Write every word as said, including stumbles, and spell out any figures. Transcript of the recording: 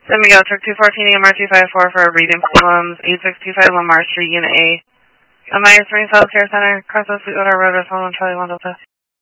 Then we go truck two fourteen E M R two five four for breathing problems, eight six two five Lamar Street, Unit A. Myers Marine South Care Center, Crossroads Sweetwater Road, Westmoreland, Charlie one Delta.